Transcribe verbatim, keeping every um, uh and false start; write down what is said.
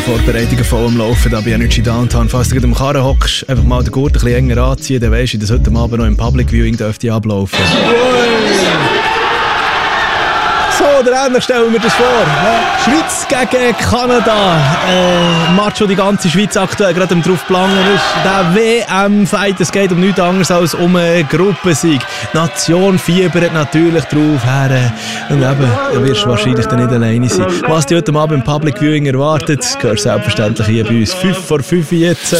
Vorbereitungen voll am Laufen da bei Energy Downtown. Falls du gerade im Karren hockst, einfach mal den Gurt ein bisschen enger anziehen, dann weisst du, dass heute Abend noch im Public Viewing dürfte ablaufen. So, der Ende stellen wir das vor. Ja. Schweiz gegen Kanada. Äh, Match, wo die ganze Schweiz aktuell gerade am drauf planen ist. Der W M-Fight, es geht um nichts anderes als um einen Gruppensieg. Die Nation fiebert natürlich drauf her. Und eben, da wirst du wahrscheinlich dann nicht alleine sein. Was dich heute Abend im Public Viewing erwartet, gehört selbstverständlich hier bei uns. fünf vor fünf jetzt.